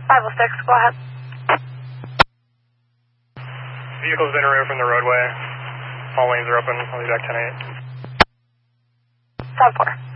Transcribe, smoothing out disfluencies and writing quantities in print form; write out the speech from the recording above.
506, go ahead. Vehicle's been removed from the roadway. All lanes are open. I'll be back 10-8. 10-4.